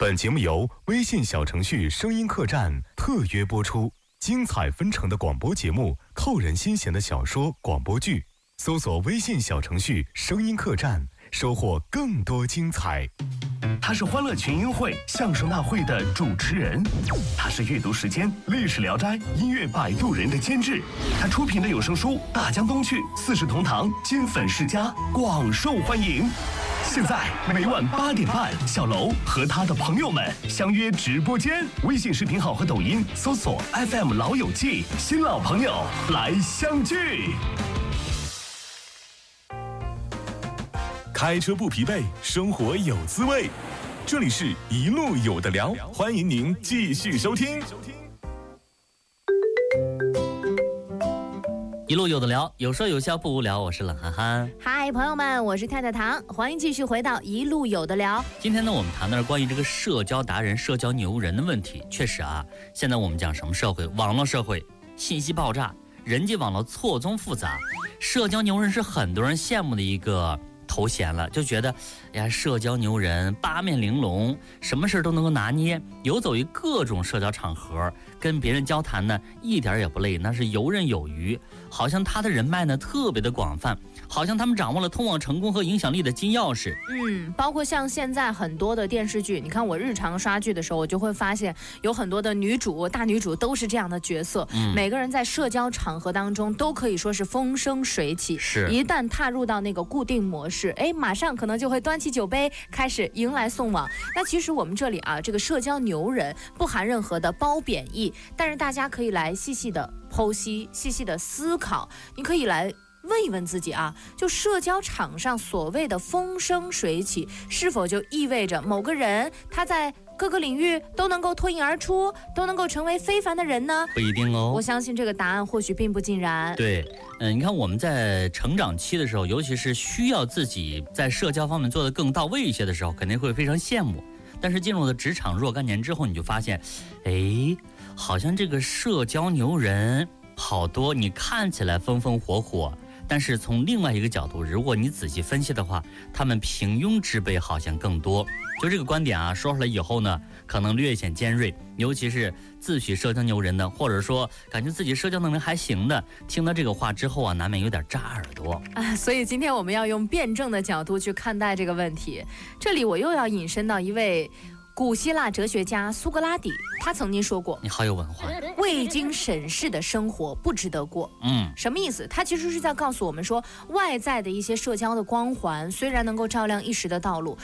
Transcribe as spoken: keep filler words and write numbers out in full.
本节目由微信小程序声音客栈特约播出，精彩纷呈的广播节目，扣人心弦的小说、广播剧，搜索微信小程序声音客栈，收获更多精彩。 他是欢乐群英会相声大会的主持人，他是阅读时间历史聊斋音乐摆渡人的监制，他出品的有声书《大江东去》四世同堂金粉世家广受欢迎。现在每晚八点半，小楼和他的朋友们相约直播间，微信视频号和抖音搜索 F M 老友记，新老朋友来相聚。 开车不疲惫，生活有滋味。这里是一路有的聊，欢迎您继续收听。 一路有的聊，有说有笑不无聊。我是冷憨憨。 嗨，朋友们，我是太太糖，欢迎继续回到一路有的聊。 今天呢，我们谈的是关于这个社交达人、社交牛人的问题。确实啊，现在我们讲什么社会？网络社会，信息爆炸，人际网络错综复杂，社交牛人是很多人羡慕的一个头衔了，就觉得呀，社交牛人八面玲珑，什么事都能够拿捏，游走于各种社交场合，跟别人交谈呢一点也不累，那是游刃有余。好像他的人脉呢特别的广泛，好像他们掌握了通往成功和影响力的金钥匙。 嗯，包括像现在很多的电视剧，你看我日常刷剧的时候，我就会发现有很多的女主、大女主都是这样的角色，嗯、每个人在社交场合当中都可以说是风生水起。 是， 一旦踏入到那个固定模式，哎，马上可能就会端起酒杯，开始迎来送往。那其实我们这里啊，这个社交牛人不含任何的褒贬义，但是大家可以来细细的剖析，细细的思考，你可以来问一问自己啊，就社交场上所谓的风生水起，是否就意味着某个人他在各个领域都能够脱颖而出，都能够成为非凡的人呢？ 不一定哦。 我相信这个答案或许并不尽然。 对，嗯，你看我们在成长期的时候，尤其是需要自己在社交方面做得更到位一些的时候，肯定会非常羡慕。但是进入了职场若干年之后，你就发现，哎，好像这个社交牛人好多，你看起来风风火火，但是从另外一个角度，如果你仔细分析的话，他们平庸之辈好像更多。就这个观点啊，说出来以后呢，可能略显尖锐，尤其是自诩社交牛人的，或者说感觉自己社交能力还行的，听到这个话之后啊，难免有点扎耳朵啊。所以今天我们要用辩证的角度去看待这个问题。这里我又要引申到一位古希腊哲学家苏格拉底，他曾经说过， 你好有文化， 未经审视的生活不值得过。 嗯， 什么意思？他其实是在告诉我们说，外在的一些社交的光环虽然能够照亮一时的道路，